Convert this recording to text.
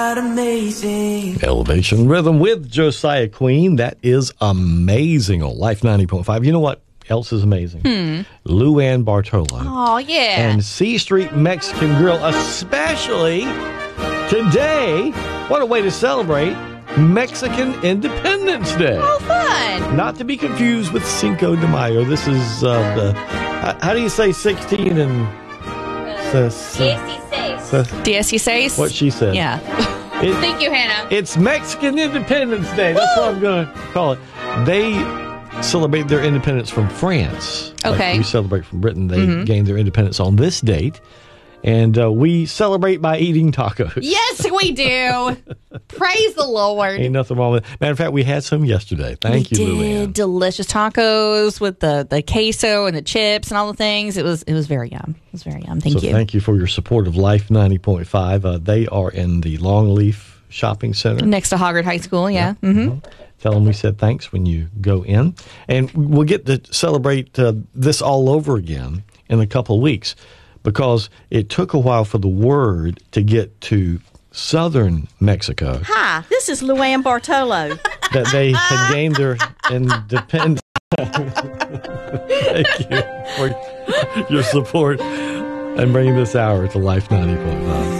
Amazing. Elevation Rhythm with Josiah Queen. That is amazing on Life 90.5. You know what else is amazing? Luann Bartolo. Oh, yeah. And C Street Mexican Grill, especially today. What a way to celebrate Mexican Independence Day. Oh, fun. Not to be confused with Cinco de Mayo. This is how do you say 16 and... DSC What she said. Yeah. Thank you, Hannah. It's Mexican Independence Day. That's what I'm going to call it. They celebrate their independence from France. Okay. Like we celebrate from Britain. They gained their independence on this date. And we celebrate by eating tacos. Yes, we do. Praise the Lord. Ain't nothing wrong with it. Matter of fact, we had some yesterday. Thank you, Luann. Delicious tacos with the queso and the chips and all the things. It was very yum. It was very yum. Thank you. Thank you for your support of Life 90.5. They are in the Longleaf Shopping Center. Next to Hoggard High School, yeah. Mm-hmm. Tell them we said thanks when you go in. And we'll get to celebrate this all over again in a couple of weeks, because it took a while for the word to get to southern Mexico. Hi, this is Luann Bartolo. That they had gained their independence. Thank you for your support and bringing this hour to Life 90.5.